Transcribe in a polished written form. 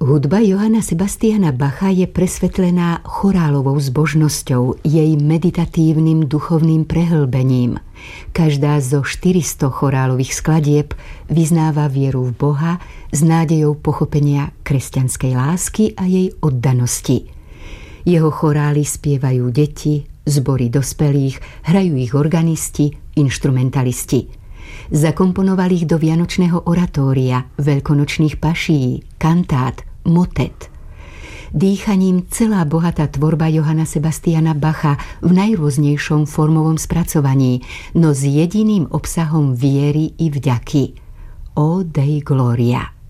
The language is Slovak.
Hudba Johanna Sebastiana Bacha je presvetlená chorálovou zbožnosťou, jej meditatívnym duchovným prehlbením. Každá zo 400 chorálových skladieb vyznáva vieru v Boha s nádejou pochopenia kresťanskej lásky a jej oddanosti. Jeho chorály spievajú deti, zbory dospelých, hrajú ich organisti, inštrumentalisti. Zakomponovali ich do vianočného oratória, veľkonočných pašií, kantát, motet. Dýchaním celá bohatá tvorba Johanna Sebastiana Bacha v najrôznejšom formovom spracovaní, no s jediným obsahom viery i vďaky. O Dei Gloria.